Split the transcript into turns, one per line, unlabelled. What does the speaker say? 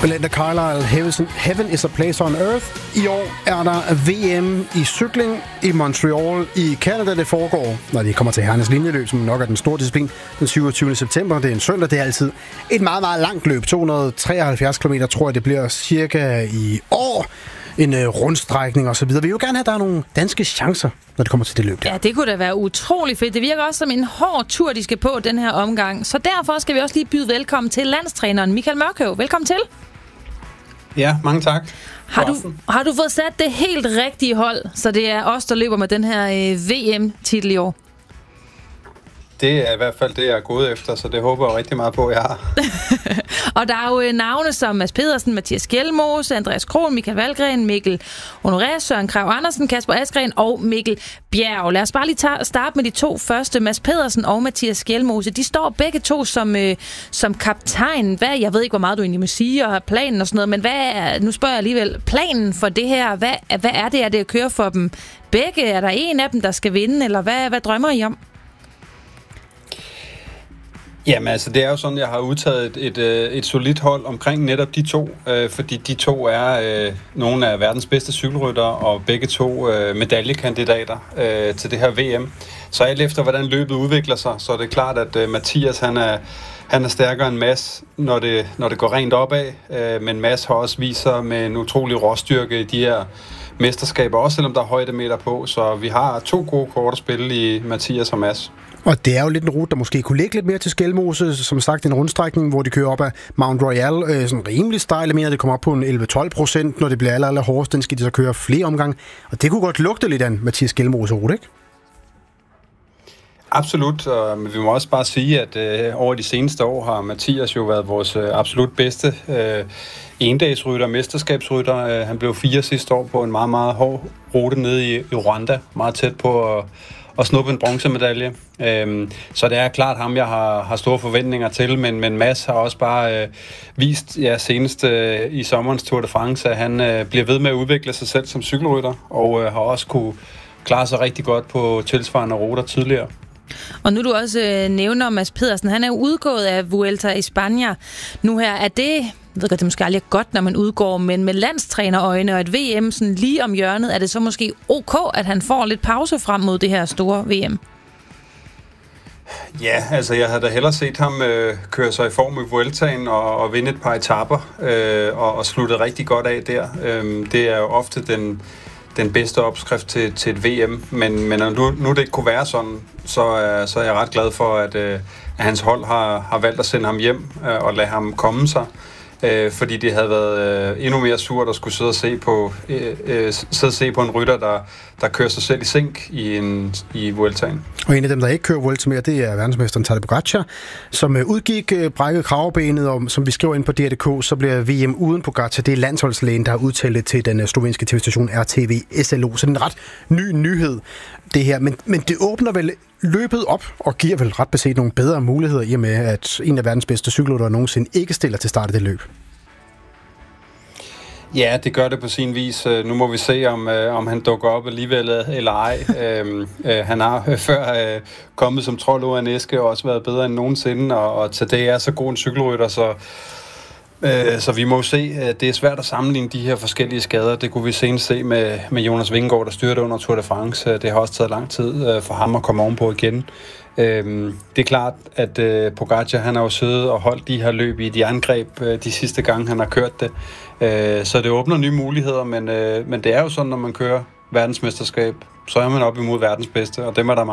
Belinda Carlisle, Heaven is a Place on Earth. I år er der VM i cykling i Montreal i Canada. Det foregår, når de kommer til herrenes linjeløb, som nok er den store disciplin, den 27. september. Det er en søndag, det er altid et meget, meget langt løb. 273 km, tror jeg, det bliver cirka i år. En rundstrækning og så videre. Vi vil jo gerne have, at der er nogle danske chancer, når det kommer til det løb der.
Ja, det kunne da være utrolig fedt. Det virker også som en hård tur, de skal på den her omgang. Så derfor skal vi også lige byde velkommen til landstræneren Michael Mørkøv. Velkommen til.
Ja, mange tak.
Har du fået sat det helt rigtige hold, så det er os, der løber med den her VM-titel i år?
Det er i hvert fald det, jeg er gået efter, så det håber jeg rigtig meget på, jeg har.
Og der er jo navne som Mads Pedersen, Mathias Skjelmose, Andreas Kron, Michael Valgren, Mikkel Honoré, Søren Krag Andersen, Kasper Askren og Mikkel Bjerg. Lad os bare lige starte med de to første. Mads Pedersen og Mathias Skjelmose, de står begge to som kaptajn. Jeg ved ikke, hvor meget du egentlig må sige, og planen og sådan noget, men nu spørger jeg alligevel, planen for det her, hvad er det, at køre for dem begge? Er der en af dem, der skal vinde, eller hvad drømmer I om?
Jamen altså, det er jo sådan, jeg har udtaget et solidt hold omkring netop de to, fordi de to er nogle af verdens bedste cykelryttere, og begge to medaljekandidater til det her VM. Så alt efter, hvordan løbet udvikler sig, så er det klart, at Mathias, han er stærkere end Mads, når det går rent opad, men Mads har også vist sig med en utrolig råstyrke i de her mesterskaber, også selvom der er højdemeter på, så vi har to gode kort at spille i Mathias og Mads. Og det er jo lidt en rute, der måske kunne ligge lidt mere til Skjelmose, som sagt en rundstrækning, hvor de kører op ad Mount Royal, sådan rimelig stejl. Jeg mener, det kommer op på en 11-12%, når det bliver aller hårdest. Den skal de så køre flere omgange, og det kunne godt lugte lidt af en Mathias Skjelmose-rute, ikke? Absolut, men vi må også bare sige, at over de seneste år har Mathias jo været vores absolut bedste endagsrytter, mesterskabsrytter. Han blev 4 sidste år på en meget, meget hård rute nede i Rwanda, meget tæt på at snuppe en bronzemedalje. Så det er klart ham, jeg har store forventninger til, men Mads har også bare vist senest i sommerens Tour de France, at han bliver ved med at udvikle sig selv som cykelrytter, og har også kunne klare sig rigtig godt på tilsvarende ruter tidligere.
Og nu du også nævner Mads Pedersen, han er jo udgået af Vuelta i Spanien. Nu her er det, jeg ved godt, det måske aldrig er godt, når man udgår, men med landstrænerøjne og et VM sådan lige om hjørnet, er det så måske ok, at han får lidt pause frem mod det her store VM? Ja, altså jeg havde da hellere set ham køre sig i form i Vueltaen og vinde et par etaper og slutte rigtig godt af der. Det er jo ofte den bedste opskrift til et VM, men nu det ikke kunne være sådan, så er jeg ret glad for, at hans hold har valgt at sende ham hjem og lade ham komme sig, fordi det havde været endnu mere surt at skulle sidde og se på en rytter, der kører sig selv i sænk i Vueltaen. Og en af dem, der ikke kører Vuelta mere, det er verdensmesteren Tadej Pogačar, som udgik brækket kravbenet, og som vi skriver ind på DR.dk, så bliver VM uden Pogačar. Det er landsholdslægen, der har udtalt det til den slovenske tv-station RTV SLO. Så det er en ret ny nyhed, det her. Men det åbner vel løbet op og giver vel ret beset nogle bedre muligheder i og med, at en af verdens bedste cykelryttere nogensinde ikke stiller til start af det løb. Ja, det gør det på sin vis. Nu må vi se, om han dukker op alligevel eller ej. Han har før kommet som trold ud af en æske og også været bedre end nogensinde, og til det er så god en cykelrytter, så vi må se, at det er svært at sammenligne de her forskellige skader. Det kunne vi senest se med Jonas Vingegaard, der styrte under Tour de France. Det har også taget lang tid for ham at komme ovenpå igen. Det er klart, at Pogačar, han har jo siddet og holdt de her løb i et jerngreb de sidste gange, han har kørt det. Så det åbner nye muligheder, men det er jo sådan, når man kører verdensmesterskab, så er man op imod verdens bedste, og dem er der mange.